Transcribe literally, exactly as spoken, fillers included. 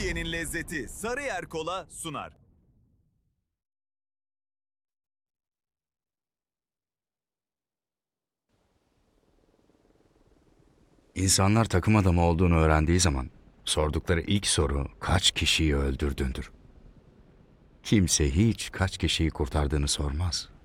Türkiye'nin lezzeti Sarıyer Kola sunar. İnsanlar takım adamı olduğunu öğrendiği zaman sordukları ilk soru kaç kişiyi öldürdündür. Kimse hiç kaç kişiyi kurtardığını sormaz.